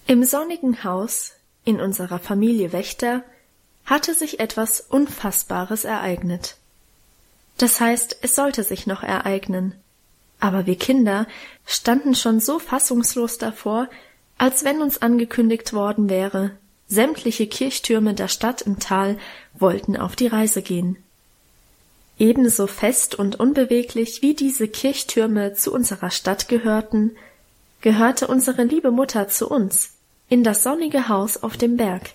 Im sonnigen Haus, in unserer Familie Wächter, hatte sich etwas Unfassbares ereignet. Das heißt, es sollte sich noch ereignen. Aber wir Kinder standen schon so fassungslos davor, als wenn uns angekündigt worden wäre, sämtliche Kirchtürme der Stadt im Tal wollten auf die Reise gehen. Ebenso fest und unbeweglich wie diese Kirchtürme zu unserer Stadt gehörten, gehörte unsere liebe Mutter zu uns, in das sonnige Haus auf dem Berg.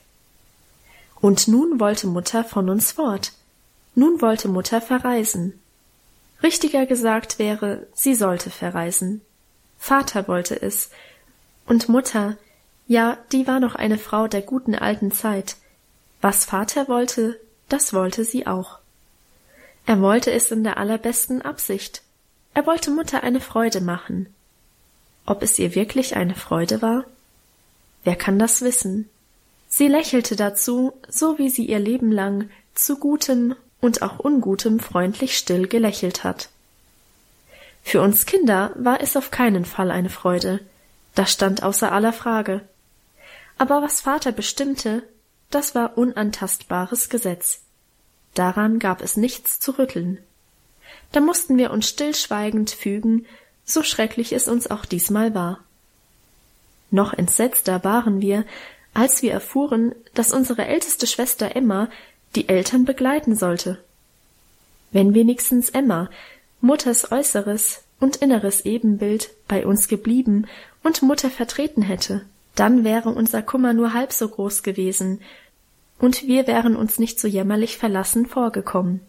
Und nun wollte Mutter von uns fort. Nun wollte Mutter verreisen. Richtiger gesagt wäre, sie sollte verreisen. Vater wollte es. Und Mutter, ja, die war noch eine Frau der guten alten Zeit. Was Vater wollte, das wollte sie auch. Er wollte es in der allerbesten Absicht. Er wollte Mutter eine Freude machen. Ob es ihr wirklich eine Freude war? Wer kann das wissen? Sie lächelte dazu, so wie sie ihr Leben lang zu Gutem und auch Ungutem freundlich still gelächelt hat. Für uns Kinder war es auf keinen Fall eine Freude, das stand außer aller Frage. Aber was Vater bestimmte, das war unantastbares Gesetz. Daran gab es nichts zu rütteln. Da mussten wir uns stillschweigend fügen, so schrecklich es uns auch diesmal war. Noch entsetzter waren wir, als wir erfuhren, dass unsere älteste Schwester Emma die Eltern begleiten sollte. Wenn wenigstens Emma, Mutters äußeres und inneres Ebenbild, bei uns geblieben und Mutter vertreten hätte, dann wäre unser Kummer nur halb so groß gewesen, und wir wären uns nicht so jämmerlich verlassen vorgekommen.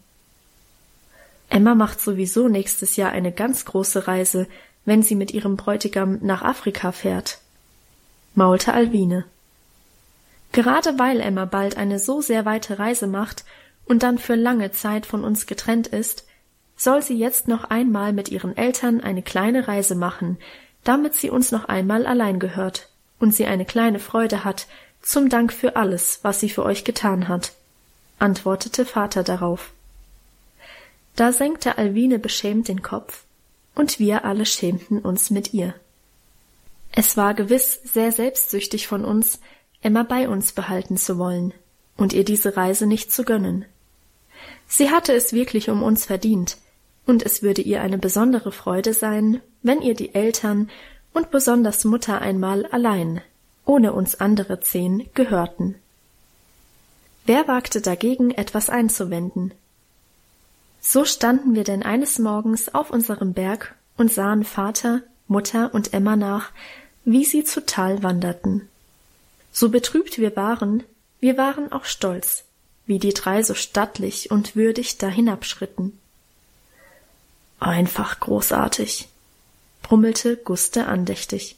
Emma macht sowieso nächstes Jahr eine ganz große Reise, wenn sie mit ihrem Bräutigam nach Afrika fährt, maulte Alwine. Gerade weil Emma bald eine so sehr weite Reise macht und dann für lange Zeit von uns getrennt ist, soll sie jetzt noch einmal mit ihren Eltern eine kleine Reise machen, damit sie uns noch einmal allein gehört und sie eine kleine Freude hat, zum Dank für alles, was sie für euch getan hat, antwortete Vater darauf. Da senkte Alwine beschämt den Kopf, und wir alle schämten uns mit ihr. Es war gewiss sehr selbstsüchtig von uns, Emma bei uns behalten zu wollen und ihr diese Reise nicht zu gönnen. Sie hatte es wirklich um uns verdient, und es würde ihr eine besondere Freude sein, wenn ihr die Eltern und besonders Mutter einmal allein, ohne uns andere 10, gehörten. Wer wagte dagegen, etwas einzuwenden? So standen wir denn eines Morgens auf unserem Berg und sahen Vater, Mutter und Emma nach, wie sie zu Tal wanderten. So betrübt wir waren auch stolz, wie die 3 so stattlich und würdig da hinabschritten. Einfach großartig, brummelte Guste andächtig.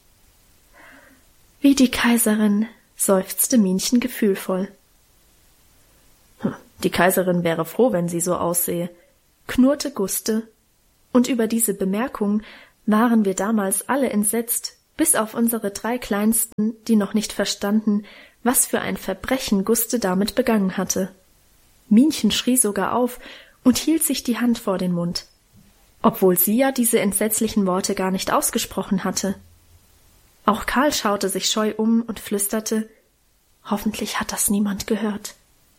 Wie die Kaiserin, seufzte Minchen gefühlvoll. Die Kaiserin wäre froh, wenn sie so aussehe, knurrte Guste, und über diese Bemerkung waren wir damals alle entsetzt, bis auf unsere 3 Kleinsten, die noch nicht verstanden, was für ein Verbrechen Guste damit begangen hatte. Minchen schrie sogar auf und hielt sich die Hand vor den Mund, obwohl sie ja diese entsetzlichen Worte gar nicht ausgesprochen hatte. Auch Karl schaute sich scheu um und flüsterte, hoffentlich hat das niemand gehört.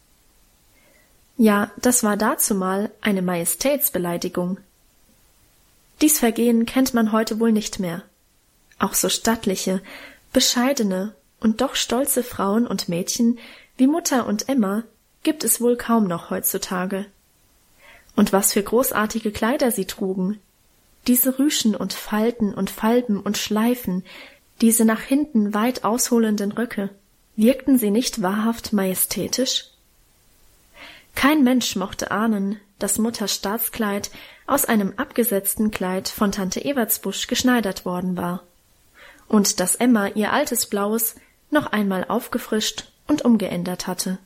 Ja, das war dazumal eine Majestätsbeleidigung. Dies Vergehen kennt man heute wohl nicht mehr. Auch so stattliche, bescheidene und doch stolze Frauen und Mädchen wie Mutter und Emma gibt es wohl kaum noch heutzutage. Und was für großartige Kleider sie trugen. Diese Rüschen und Falten und Falben und Schleifen, diese nach hinten weit ausholenden Röcke, wirkten sie nicht wahrhaft majestätisch? Kein Mensch mochte ahnen, dass Mutters Staatskleid aus einem abgesetzten Kleid von Tante Evertsbusch geschneidert worden war und dass Emma ihr altes Blaues noch einmal aufgefrischt und umgeändert hatte.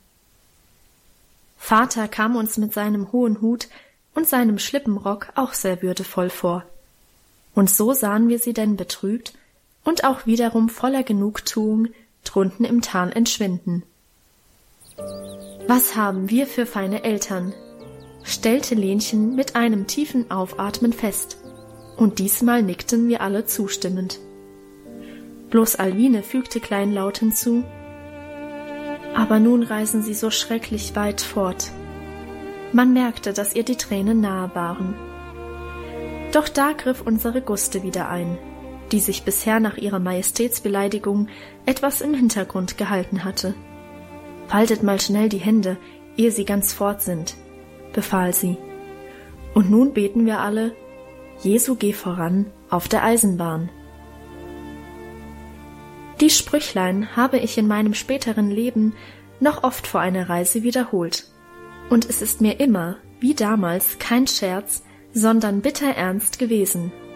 Vater kam uns mit seinem hohen Hut und seinem Schlippenrock auch sehr würdevoll vor, und so sahen wir sie denn betrübt und auch wiederum voller Genugtuung drunten im Tal entschwinden. Was haben wir für feine Eltern, stellte Lenchen mit einem tiefen Aufatmen fest, und diesmal nickten wir alle zustimmend. Bloß Alwine fügte kleinlaut hinzu: »Aber nun reisen sie so schrecklich weit fort.« Man merkte, dass ihr die Tränen nahe waren. Doch da griff unsere Guste wieder ein, die sich bisher nach ihrer Majestätsbeleidigung etwas im Hintergrund gehalten hatte. »Faltet mal schnell die Hände, ehe sie ganz fort sind«, befahl sie. Und nun beten wir alle: »Jesu, geh voran auf der Eisenbahn.« Die Sprüchlein habe ich in meinem späteren Leben noch oft vor einer Reise wiederholt. Und es ist mir immer, wie damals, kein Scherz, sondern bitter ernst gewesen.